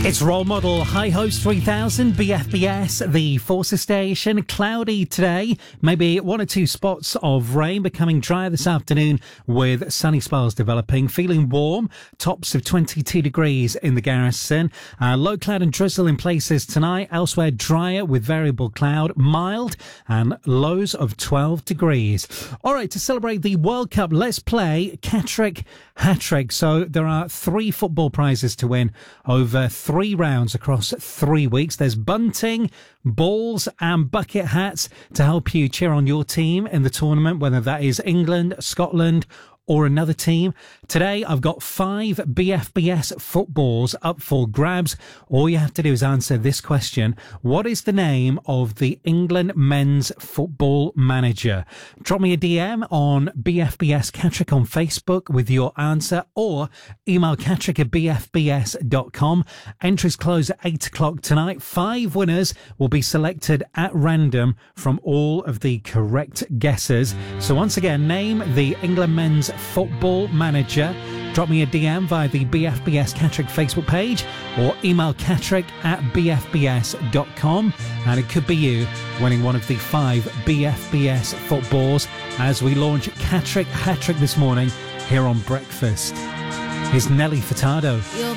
It's Role Model High Host 3000 BFBS, the Forces station. Cloudy today, maybe one or two spots of rain, becoming drier this afternoon with sunny spells developing. Feeling warm, tops of 22 degrees in the Garrison. Low cloud and drizzle in places tonight. Elsewhere drier with variable cloud, mild and lows of 12 degrees. All right, to celebrate the World Cup, let's play Catterick Hat-Trick. So there are 3 football prizes to win over 3 rounds across 3 weeks. There's bunting, balls and bucket hats to help you cheer on your team in the tournament, whether that is England, Scotland or another team. Today, I've got 5 BFBS footballs up for grabs. All you have to do is answer this question. What is the name of the England men's football manager? Drop me a DM on BFBS Catterick on Facebook with your answer, or email catterick@bfbs.com. Entries close at 8 o'clock tonight. 5 winners will be selected at random from all of the correct guesses. So once again, name the England men's football manager. Drop me a DM via the BFBS Catterick Facebook page or email catterick@bfbs.com, and it could be you winning one of the 5 BFBS footballs as we launch Catterick Hat-Trick this morning here on Breakfast. Here's Nelly Furtado.